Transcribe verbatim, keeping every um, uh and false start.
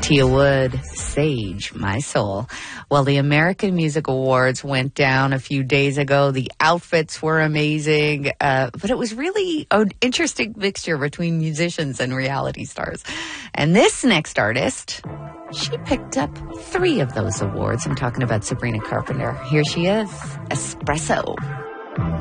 Tia Wood, Sage, My Soul. Well, the American Music Awards went down a few days ago. The outfits were amazing, uh, but it was really an interesting mixture between musicians and reality stars. And this next artist, she picked up three of those awards. I'm talking about Sabrina Carpenter. Here she is, Espresso.